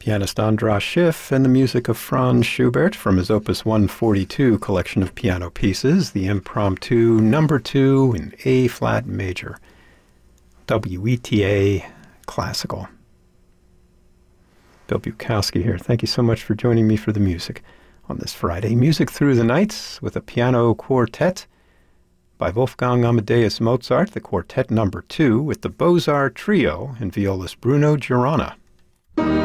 pianist Andras Schiff and the music of Franz Schubert from his Opus 142 collection of piano pieces, the Impromptu Number 2 in A-flat major. WETA Classical. Bill Bukowski here. Thank you so much for joining me for the music on this Friday. Music Through the Nights with a piano quartet by Wolfgang Amadeus Mozart, the Quartet Number 2, with the Beaux-Arts Trio and violist Bruno Girona.